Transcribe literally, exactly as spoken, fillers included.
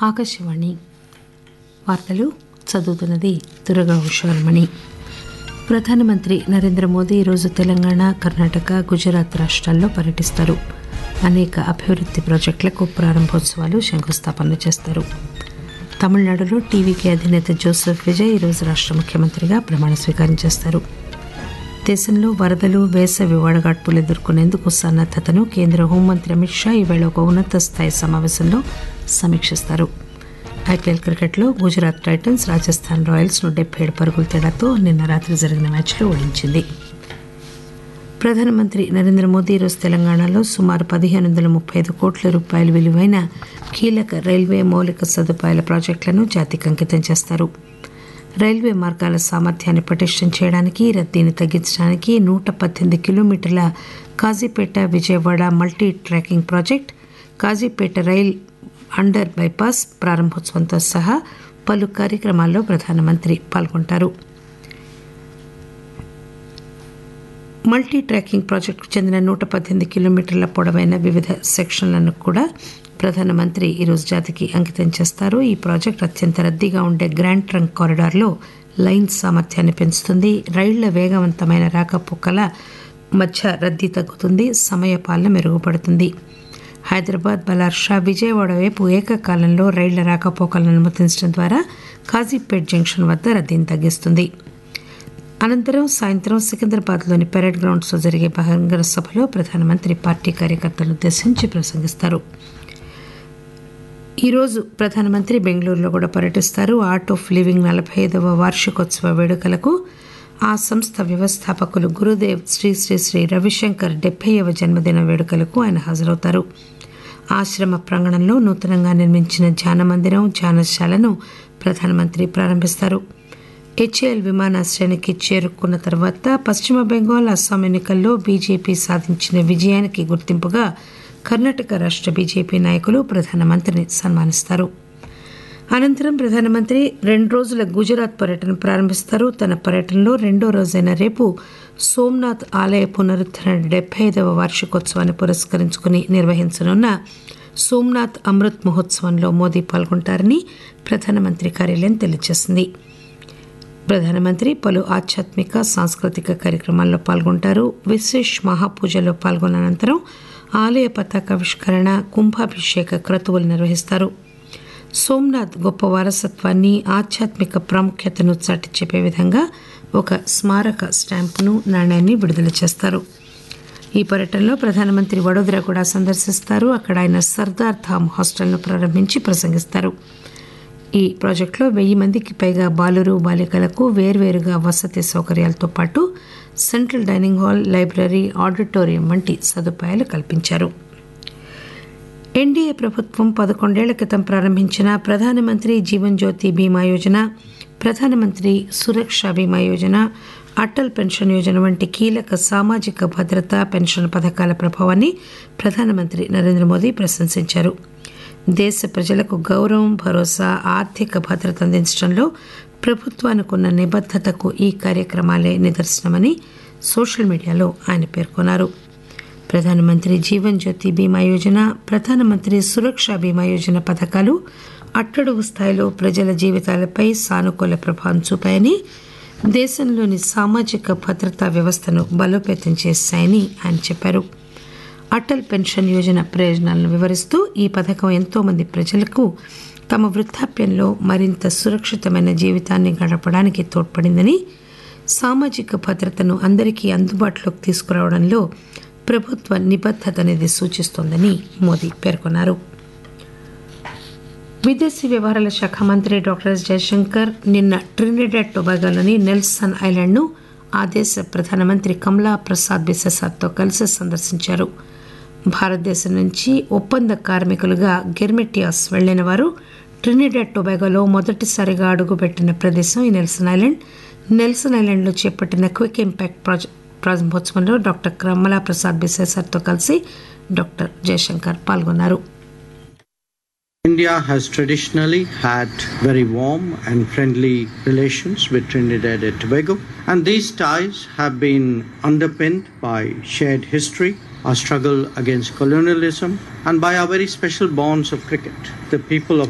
ఆకాశవాణి వార్తలు చదువుతున్నది దుర్గా ఉషారమణి. ప్రధానమంత్రి నరేంద్ర మోదీ ఈరోజు తెలంగాణ, కర్ణాటక, గుజరాత్ రాష్ట్రాల్లో పర్యటిస్తారు. అనేక అభివృద్ది ప్రాజెక్టులకు ప్రారంభోత్సవాలు, శంకుస్థాపనలు చేస్తారు. తమిళనాడులో టీవీకే అధినేత జోసెఫ్ విజయ్ ఈరోజు రాష్ట్ర ముఖ్యమంత్రిగా ప్రమాణ స్వీకారం చేస్తారు. దేశంలో వరదలు, వేసవి వడగాడ్పులు ఎదుర్కొనేందుకు సన్నద్దతను కేంద్ర హోంమంత్రి అమిత్ షా ఈవేళ ఒక ఉన్నత స్థాయి సమావేశంలో సమీక్షిస్తారు. ఐపీఎల్ క్రికెట్లో గుజరాత్ టైటన్స్ రాజస్థాన్ రాయల్స్ ను డెబ్బై ఏడు పరుగుల తేడాతో నిన్న రాత్రి జరిగిన మ్యాచ్లో ఓడించింది. ప్రధానమంత్రి నరేంద్ర మోదీ ఈరోజు తెలంగాణలో సుమారు పదిహేను వందల ముప్పై ఐదు కోట్ల రూపాయల విలువైన కీలక రైల్వే మౌలిక సదుపాయాల ప్రాజెక్టులను జాతికి అంకితం చేస్తారు. రైల్వే మార్గాల సామర్థ్యాన్ని పటిష్టం చేయడానికి, రద్దీని తగ్గించడానికి నూట పద్దెనిమిది కిలోమీటర్ల Kazipet Vijayawada multi tracking project, Kazipet rail under bypass ప్రారంభోత్సవంతో సహా పలు కార్యక్రమాల్లో ప్రధానమంత్రి పాల్గొంటారు. మల్టీ ట్రాకింగ్ ప్రాజెక్టుకు చెందిన నూట పద్దెనిమిది కిలోమీటర్ల పొడవైన వివిధ సెక్షన్లను కూడా ప్రధానమంత్రి ఈరోజు జాతికి అంకితం చేస్తారు. ఈ ప్రాజెక్టు అత్యంత రద్దీగా ఉండే గ్రాండ్ ట్రంక్ కారిడార్లో లైన్ సామర్థ్యాన్ని పెంచుతుంది. రైళ్ల వేగవంతమైన రాకపోకల మధ్య రద్దీ తగ్గుతుంది, సమయ పాలన మెరుగుపడుతుంది. హైదరాబాద్, బలార్షా, విజయవాడ వైపు ఏకకాలంలో రైళ్ల రాకపోకలను అనుమతించడం ద్వారా కాజీపేట్ జంక్షన్ వద్ద రద్దీని తగ్గిస్తుంది. అనంతరం సాయంత్రం సికింద్రాబాద్లోని పెరేడ్ గ్రౌండ్స్లో జరిగే బహిరంగ సభలో ప్రధానమంత్రి పార్టీ కార్యకర్తలను ఉద్దేశించి ప్రసంగిస్తారు. ఈరోజు ప్రధానమంత్రి బెంగళూరులో కూడా పర్యటిస్తారు. ఆర్ట్ ఆఫ్ లివింగ్ నలభై ఐదవ వార్షికోత్సవ వేడుకలకు ఆ సంస్థ వ్యవస్థాపకులు గురుదేవ్ శ్రీ శ్రీ శ్రీ రవిశంకర్ డెబ్బైవ జన్మదిన వేడుకలకు ఆయన హాజరవుతారు. ఆశ్రమ ప్రాంగణంలో నూతనంగా నిర్మించిన ధ్యాన మందిరం, ధ్యానశాలను ప్రధానమంత్రి ప్రారంభిస్తారు. హెచ్ఏఎల్ విమానాశ్రయానికి చేరుకున్న తర్వాత పశ్చిమ బెంగాల్, అస్సాం ఎన్నికల్లో బీజేపీ సాధించిన విజయానికి గుర్తింపుగా కర్ణాటక రాష్ట్ర బీజేపీ నాయకులు ప్రధానమంత్రిని సన్మానిస్తారు. అనంతరం ప్రధానమంత్రి రెండు రోజుల గుజరాత్ పర్యటన ప్రారంభిస్తారు. తన పర్యటనలో రెండో రోజైన రేపు సోమనాథ్ ఆలయ పునరుద్ధరణ డెబ్బై ఐదవ వార్షికోత్సవాన్ని పురస్కరించుకుని నిర్వహించనున్న సోమనాథ్ అమృత్ మహోత్సవంలో మోదీ పాల్గొంటారని ప్రధానమంత్రి కార్యాలయం తెలియజేసింది. ప్రధానమంత్రి పలు ఆధ్యాత్మిక, సాంస్కృతిక కార్యక్రమాల్లో పాల్గొంటారు. విశేష్ మహాపూజలో పాల్గొన్న అనంతరం ఆలయ పతాకావిష్కరణ, కుంభాభిషేక క్రతువులు నిర్వహిస్తారు. సోమనాథ్ గొప్ప వారసత్వాన్ని, ఆధ్యాత్మిక ప్రాముఖ్యతను చాటి చెప్పే విధంగా ఒక స్మారక స్టాంపును, నాణ్యాన్ని విడుదల చేస్తారు. ఈ పర్యటనలో ప్రధానమంత్రి వడోదర కూడా సందర్శిస్తారు. అక్కడ ఆయన సర్దార్ ధామ్ హాస్టల్ను ప్రారంభించి ప్రసంగిస్తారు. ఈ ప్రాజెక్టులో వెయ్యి మందికి పైగా బాలురు, బాలికలకు వేర్వేరుగా వసతి సౌకర్యాలతో పాటు central dining hall, library, auditorium వంటి సదుపాయాలు కల్పించారు. ఎన్డీఏ ప్రభుత్వం పదకొండేళ్ల క్రితం ప్రారంభించిన ప్రధానమంత్రి జీవన్ జ్యోతి బీమా యోజన, ప్రధానమంత్రి సురక్ష బీమా యోజన, అటల్ పెన్షన్ యోజన వంటి కీలక సామాజిక భద్రత పెన్షన్ పథకాల ప్రభావాన్ని ప్రధానమంత్రి నరేంద్ర మోదీ ప్రశంసించారు. దేశ ప్రజలకు గౌరవం, భరోసా, ఆర్థిక భద్రత అందించడంలో ప్రభుత్వానికున్న నిబద్ధతకు ఈ కార్యక్రమాలే నిదర్శనమని సోషల్ మీడియాలో ఆయన పేర్కొన్నారు. ప్రధానమంత్రి జీవన్ జ్యోతి బీమా యోజన, ప్రధానమంత్రి సురక్ష బీమా యోజన పథకాలు అట్టడుగు స్థాయిలో ప్రజల జీవితాలపై సానుకూల ప్రభావం చూపాయని, దేశంలోని సామాజిక భద్రతా వ్యవస్థను బలోపేతం చేశాయని ఆయన చెప్పారు. అటల్ పెన్షన్ యోజన ప్రయోజనాలను వివరిస్తూ ఈ పథకం ఎంతో మంది ప్రజలకు తమ వృద్ధాప్యంలో మరింత సురక్షితమైన జీవితాన్ని గడపడానికి తోడ్పడిందని, సామాజిక భద్రతను అందరికీ అందుబాటులోకి తీసుకురావడంలో ప్రభుత్వ నిబద్ధత అనేది సూచిస్తోందని మోదీ పేర్కొన్నారు. విదేశీ వ్యవహారాల శాఖ మంత్రి డాక్టర్ ఎస్ జయశంకర్ నిన్న ట్రినిడాడ్ టొబాగోలోని నెల్సన్ ఐలాండ్ను ఆ దేశ ప్రధానమంత్రి కమలా ప్రసాద్ బిసెసాతో కలిసి సందర్శించారు. భారతదేశం నుంచి ఒప్పంద కార్మికులుగా గెర్మెటియాస్ వెళ్లిన వారు ట్రినిడాడ్ టొబాగోలో మొదటిసారిగా అడుగుపెట్టిన ప్రదేశం ఈ నెల్సన్ ఐలాండ్. నెల్సన్ ఐలాండ్లో చేపట్టిన క్విక్ ఇంపాక్ట్ ప్రాజెక్ట్ ప్రారంభోత్సవంలో డాక్టర్ కమలా ప్రసాద్ బిసెసాతో కలిసి డాక్టర్ జయశంకర్ పాల్గొన్నారు. India has traditionally had very warm and friendly relations with Trinidad and Tobago, and these ties have been underpinned by shared history, our struggle against colonialism, and by our very special bonds of cricket. The people of